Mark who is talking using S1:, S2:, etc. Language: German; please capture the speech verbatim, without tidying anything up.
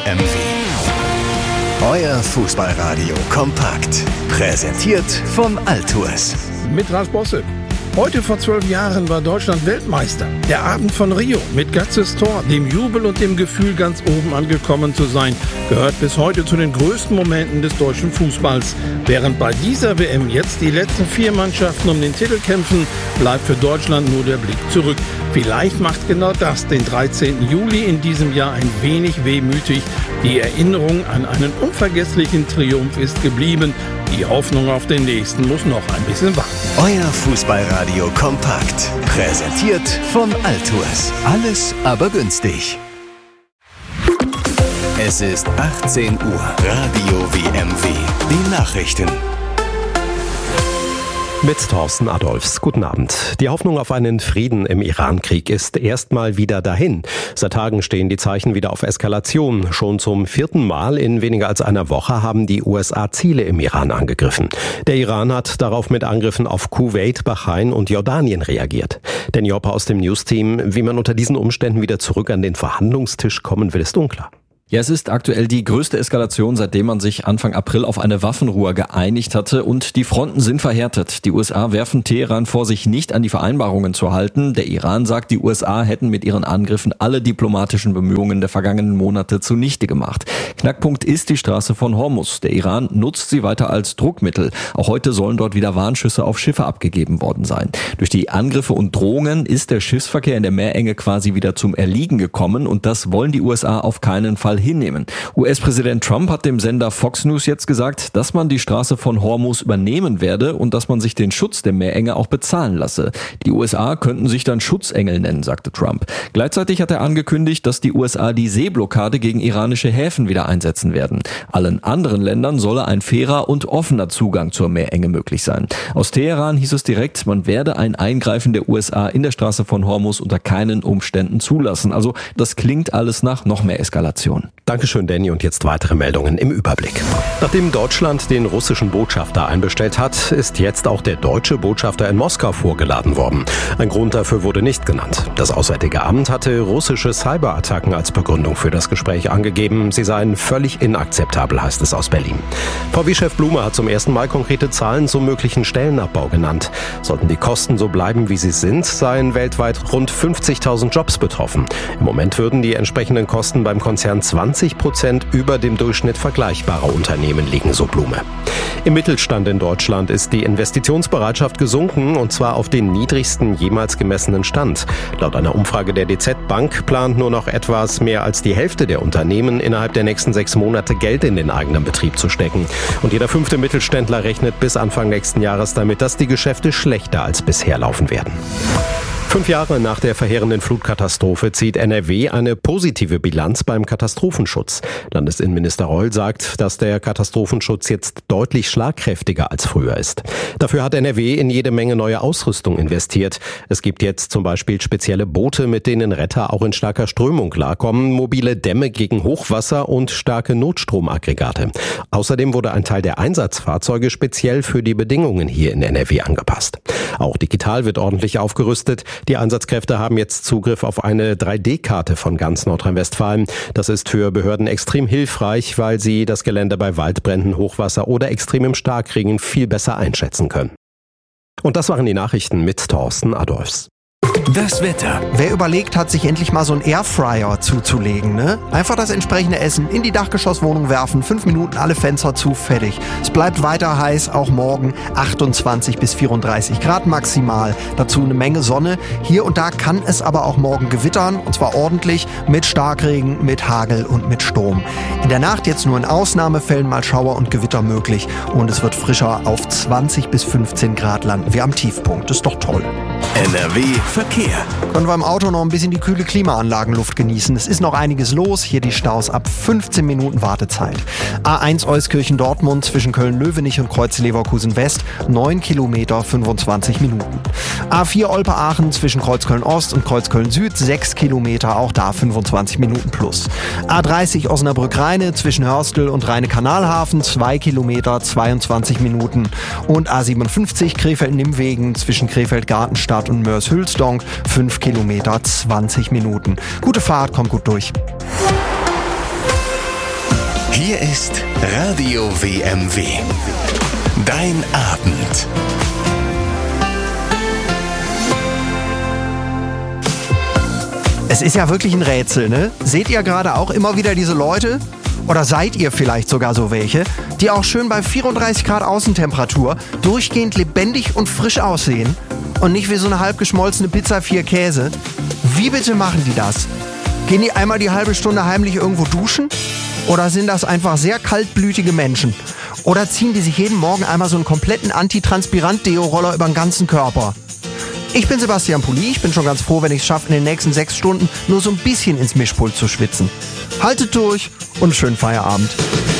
S1: M W. Euer Fußballradio kompakt. Präsentiert vom Altours.
S2: Mit Ralf Bosse. Heute vor zwölf Jahren war Deutschland Weltmeister. Der Abend von Rio mit Götzes Tor, dem Jubel und dem Gefühl, ganz oben angekommen zu sein, gehört bis heute zu den größten Momenten des deutschen Fußballs. Während bei dieser W M jetzt die letzten vier Mannschaften um den Titel kämpfen, bleibt für Deutschland nur der Blick zurück. Vielleicht macht genau das den dreizehnten Juli in diesem Jahr ein wenig wehmütig. Die Erinnerung an einen unvergesslichen Triumph ist geblieben. Die Hoffnung auf den nächsten muss noch ein bisschen warten.
S1: Euer Fußballradio kompakt. Präsentiert vom Altours. Alles aber günstig. Es ist achtzehn Uhr. Radio W M W. Die Nachrichten.
S3: Mit Thorsten Adolfs. Guten Abend. Die Hoffnung auf einen Frieden im Iran-Krieg ist erstmal wieder dahin. Seit Tagen stehen die Zeichen wieder auf Eskalation. Schon zum vierten Mal in weniger als einer Woche haben die U S A Ziele im Iran angegriffen. Der Iran hat darauf mit Angriffen auf Kuwait, Bahrain und Jordanien reagiert. Danny Hopper aus dem News-Team. Wie man unter diesen Umständen wieder zurück an den Verhandlungstisch kommen will, ist unklar.
S4: Ja, es ist aktuell die größte Eskalation, seitdem man sich Anfang April auf eine Waffenruhe geeinigt hatte, und die Fronten sind verhärtet. Die U S A werfen Teheran vor, sich nicht an die Vereinbarungen zu halten. Der Iran sagt, die U S A hätten mit ihren Angriffen alle diplomatischen Bemühungen der vergangenen Monate zunichte gemacht. Knackpunkt ist die Straße von Hormuz. Der Iran nutzt sie weiter als Druckmittel. Auch heute sollen dort wieder Warnschüsse auf Schiffe abgegeben worden sein. Durch die Angriffe und Drohungen ist der Schiffsverkehr in der Meerenge quasi wieder zum Erliegen gekommen, und das wollen die U S A auf keinen Fall hinnehmen. U S-Präsident Trump hat dem Sender Fox News jetzt gesagt, dass man die Straße von Hormuz übernehmen werde und dass man sich den Schutz der Meerenge auch bezahlen lasse. Die U S A könnten sich dann Schutzengel nennen, sagte Trump. Gleichzeitig hat er angekündigt, dass die U S A die Seeblockade gegen iranische Häfen wieder einsetzen werden. Allen anderen Ländern solle ein fairer und offener Zugang zur Meerenge möglich sein. Aus Teheran hieß es direkt, man werde ein Eingreifen der U S A in der Straße von Hormuz unter keinen Umständen zulassen. Also das klingt alles nach noch mehr Eskalation.
S3: Dankeschön, Danny. Und jetzt weitere Meldungen im Überblick. Nachdem Deutschland den russischen Botschafter einbestellt hat, ist jetzt auch der deutsche Botschafter in Moskau vorgeladen worden. Ein Grund dafür wurde nicht genannt. Das Auswärtige Amt hatte russische Cyberattacken als Begründung für das Gespräch angegeben. Sie seien völlig inakzeptabel, heißt es aus Berlin. V W-Chef Blume hat zum ersten Mal konkrete Zahlen zum möglichen Stellenabbau genannt. Sollten die Kosten so bleiben, wie sie sind, seien weltweit rund fünfzigtausend Jobs betroffen. Im Moment würden die entsprechenden Kosten beim Konzern zwanzig Prozent über dem Durchschnitt vergleichbarer Unternehmen liegen, so Blume. Im Mittelstand in Deutschland ist die Investitionsbereitschaft gesunken, und zwar auf den niedrigsten jemals gemessenen Stand. Laut einer Umfrage der D Z Bank plant nur noch etwas mehr als die Hälfte der Unternehmen innerhalb der nächsten sechs Monate Geld in den eigenen Betrieb zu stecken. Und jeder fünfte Mittelständler rechnet bis Anfang nächsten Jahres damit, dass die Geschäfte schlechter als bisher laufen werden. Fünf Jahre nach der verheerenden Flutkatastrophe zieht N R W eine positive Bilanz beim Katastrophenschutz. Landesinnenminister Reul sagt, dass der Katastrophenschutz jetzt deutlich schlagkräftiger als früher ist. Dafür hat N R W in jede Menge neue Ausrüstung investiert. Es gibt jetzt zum Beispiel spezielle Boote, mit denen Retter auch in starker Strömung klarkommen, mobile Dämme gegen Hochwasser und starke Notstromaggregate. Außerdem wurde ein Teil der Einsatzfahrzeuge speziell für die Bedingungen hier in N R W angepasst. Auch digital wird ordentlich aufgerüstet. Die Einsatzkräfte haben jetzt Zugriff auf eine drei D Karte von ganz Nordrhein-Westfalen. Das ist für Behörden extrem hilfreich, weil sie das Gelände bei Waldbränden, Hochwasser oder extremem Starkregen viel besser einschätzen können. Und das waren die Nachrichten mit Thorsten Adolfs.
S1: Das Wetter.
S5: Wer überlegt hat, sich endlich mal so einen Airfryer zuzulegen, ne? Einfach das entsprechende Essen in die Dachgeschosswohnung werfen, fünf Minuten alle Fenster zu, fertig. Es bleibt weiter heiß, auch morgen achtundzwanzig bis vierunddreißig Grad maximal. Dazu eine Menge Sonne. Hier und da kann es aber auch morgen gewittern, und zwar ordentlich mit Starkregen, mit Hagel und mit Sturm. In der Nacht jetzt nur in Ausnahmefällen mal Schauer und Gewitter möglich, und es wird frischer auf zwanzig bis fünfzehn Grad landen wir am Tiefpunkt. Das ist doch toll.
S1: N R W Verkehr.
S5: Können wir im Auto noch ein bisschen die kühle Klimaanlagenluft genießen. Es ist noch einiges los. Hier die Staus ab fünfzehn Minuten Wartezeit. A eins Euskirchen-Dortmund zwischen Köln-Löwenich und Kreuz-Leverkusen-West, neun Kilometer, fünfundzwanzig Minuten. A vier Olpe-Aachen zwischen Kreuzköln-Ost und Kreuzköln-Süd, sechs Kilometer, auch da fünfundzwanzig Minuten plus. A dreißig Osnabrück-Rheine zwischen Hörstel und Rheine-Kanalhafen, zwei Kilometer, zweiundzwanzig Minuten. Und A siebenundfünfzig Krefeld-Nimwegen zwischen Krefeld-Gartenstadt und Mörs-Hülsdonk, fünf Kilometer, zwanzig Minuten. Gute Fahrt, kommt gut durch.
S1: Hier ist Radio W M W. Dein Abend.
S5: Es ist ja wirklich ein Rätsel, ne? Seht ihr gerade auch immer wieder diese Leute? Oder seid ihr vielleicht sogar so welche, die auch schön bei vierunddreißig Grad Außentemperatur durchgehend lebendig und frisch aussehen? Und nicht wie so eine halb geschmolzene Pizza vier Käse? Wie bitte machen die das? Gehen die einmal die halbe Stunde heimlich irgendwo duschen? Oder sind das einfach sehr kaltblütige Menschen? Oder ziehen die sich jeden Morgen einmal so einen kompletten Antitranspirant-Deo-Roller über den ganzen Körper? Ich bin Sebastian Pulli, ich bin schon ganz froh, wenn ich es schaffe, in den nächsten sechs Stunden nur so ein bisschen ins Mischpult zu schwitzen. Haltet durch und schönen Feierabend.